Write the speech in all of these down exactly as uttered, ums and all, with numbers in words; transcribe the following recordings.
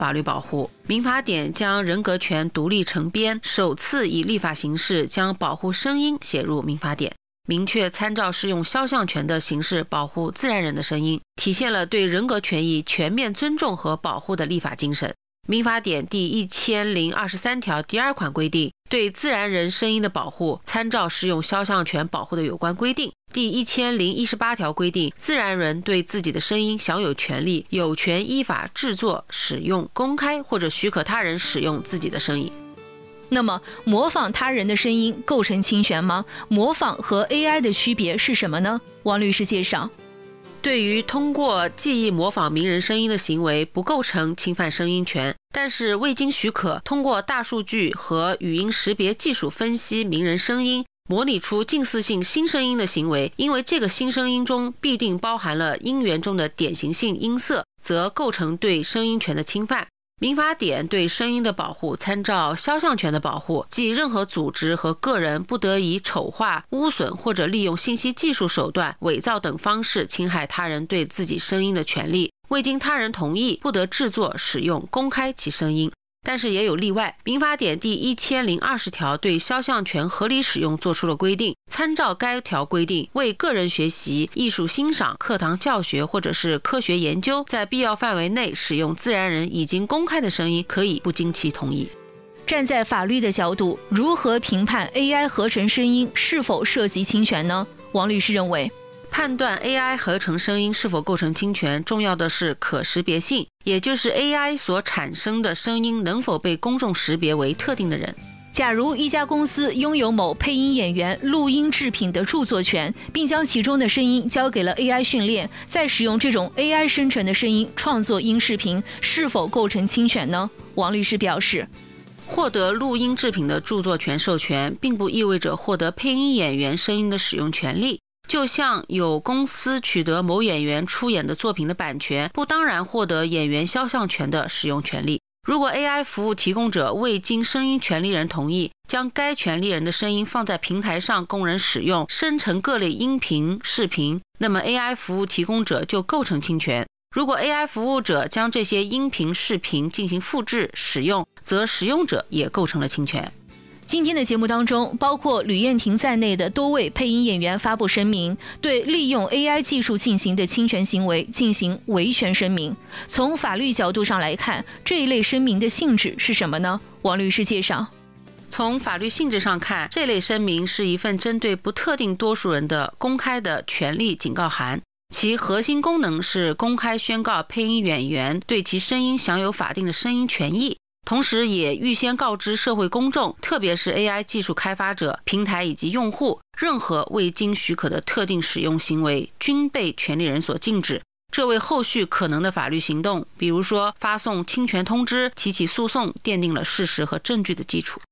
法律保护。民法典将人格权独立成编，首次以立法形式将保护声音写入民法典，明确参照适用肖像权的形式保护自然人的声音，体现了对人格权益全面尊重和保护的立法精神。民法典第一千零二十三条第二款规定，对自然人声音的保护参照适用肖像权保护的有关规定。第一千零一十八条规定，自然人对自己的声音享有权利，有权依法制作、使用、公开或者许可他人使用自己的声音。 那么，模仿他人的声音构成侵权吗？模仿和 A I 的区别是什么呢？王律师介绍。 对于通过记忆模仿名人声音的行为不构成侵犯声音权，但是未经许可通过大数据和语音识别技术分析名人声音，模拟出近似性新声音的行为，因为这个新声音中必定包含了音源中的典型性音色，则构成对声音权的侵犯。民法典对声音的保护参照肖像权的保护，即任何组织和个人不得以丑化、污损或者利用信息技术手段、伪造等方式侵害他人对自己声音的权利，未经他人同意不得制作、使用、公开其声音。但是也有例外，民法典第一千零二十条对肖像权合理使用作出了规定，参照该条规定，为个人学习、艺术欣赏、课堂教学或者是科学研究，在必要范围内使用自然人已经公开的声音，可以不经其同意。 站在法律的角度，如何评判 A I 合成声音是否涉及侵权呢？王律师认为， 判断 A I 合成声音是否构成侵权，重要的是可识别性，也就是 A I 所产生的声音能否被公众识别为特定的人。 假如一家公司拥有某配音演员录音制品的著作权，并将其中的声音交给了 A I 训练，再使用这种 A I 生成的声音创作音视频，是否构成侵权呢？王律师表示， 获得录音制品的著作权授权，并不意味着获得配音演员声音的使用权利。就像有公司取得某演员出演的作品的版权，不当然获得演员肖像权的使用权利。如果 A I 服务提供者未经声音权利人同意，将该权利人的声音放在平台上供人使用，生成各类音频、视频，那么 A I 服务提供者就构成侵权。如果 A I 服务者将这些音频、视频进行复制、使用，则使用者也构成了侵权。 今天的节目当中，包括吕燕婷在内的多位配音演员发布声明，对利用 A I 技术进行的侵权行为进行维权声明。从法律角度上来看，这一类声明的性质是什么呢？王律师介绍。 从法律性质上看，这类声明是一份针对不特定多数人的公开的权利警告函，其核心功能是公开宣告配音演员对其声音享有法定的声音权益，同时也预先告知社会公众，特别是 A I 技术开发者、平台以及用户，任何未经许可的特定使用行为均被权利人所禁止。这为后续可能的法律行动，比如说发送侵权通知、提起诉讼，奠定了事实和证据的基础。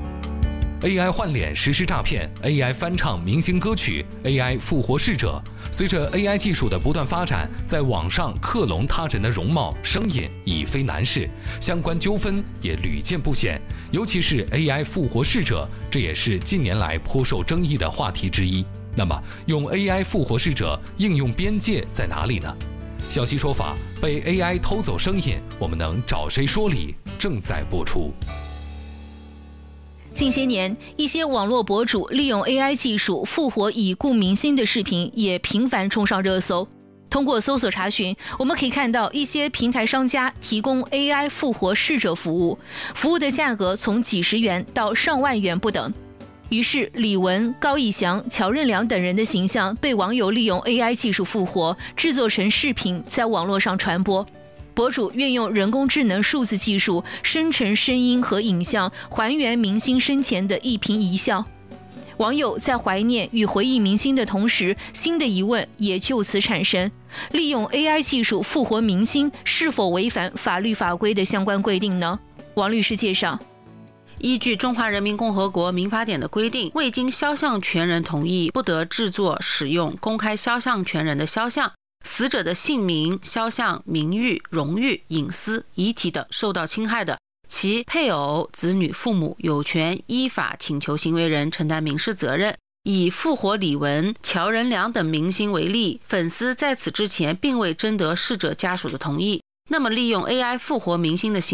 A I 换脸实施诈骗 ，A I 翻唱明星歌曲 ，A I 复活逝者。随着 A I 技术的不断发展，在网上克隆他人的容貌、声音已非难事，相关纠纷也屡见不鲜。尤其是 A I 复活逝者，这也是近年来颇受争议的话题之一。那么，用 A I 复活逝者应用边界在哪里呢？小溪说法，被 A I 偷走声音，我们能找谁说理？正在播出。 近些年，一些网络博主利用 A I 技术复活已故明星的视频也频繁冲上热搜。通过搜索查询，我们可以看到一些平台商家提供 A I 复活逝者服务，服务的价格从几十元到上万元不等。于是，李玟、高以翔、乔任梁等人的形象被网友利用 A I 技术复活，制作成视频，在网络上传播。博主运用人工智能数字技术生成声音和影像，还原明星生前的一颦一笑。网友在怀念与回忆明星的同时，新的疑问也就此产生：利用 A I 技术复活明星是否违反法律法规的相关规定呢？王律师介绍。 依据中华人民共和国民法典的规定，未经肖像权人同意，不得制作、使用、公开肖像权人的肖像。死者的姓名、肖像、名誉、荣誉、隐私、遗体等受到侵害的，其配偶、子女、父母有权依法请求行为人承担民事责任。以复活李玟、乔任梁等明星为例，粉丝在此之前并未征得逝者家属的同意， 那么利用 A I 复活明星的行